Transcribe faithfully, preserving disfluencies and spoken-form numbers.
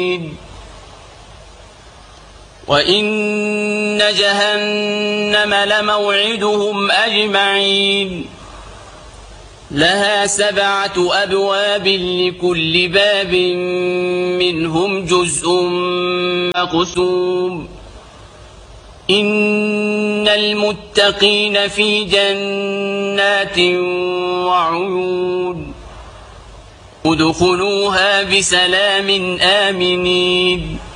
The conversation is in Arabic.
وإن جهنم لموعدهم أجمعين لها سبعة أبواب لكل باب منهم جزء مقسوم إن المتقين في جنات وعيون ادخلوها بسلام آمنين